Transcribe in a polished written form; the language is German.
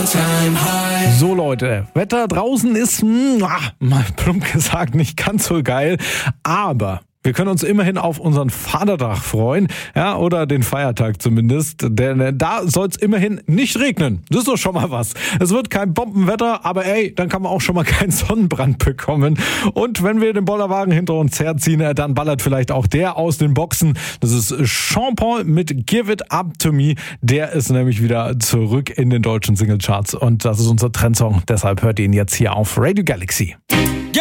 all-time high. So Leute, Wetter draußen ist, mal plump gesagt, nicht ganz so geil, aber wir können uns immerhin auf unseren Vatertag freuen, ja, oder den Feiertag zumindest, denn da soll es immerhin nicht regnen. Das ist doch schon mal was. Es wird kein Bombenwetter, aber dann kann man auch schon mal keinen Sonnenbrand bekommen. Und wenn wir den Bollerwagen hinter uns herziehen, dann ballert vielleicht auch der aus den Boxen. Das ist Sean Paul mit Give It Up To Me. Der ist nämlich wieder zurück in den deutschen Singlecharts und das ist unser Trendsong. Deshalb hört ihr ihn jetzt hier auf Radio Galaxy.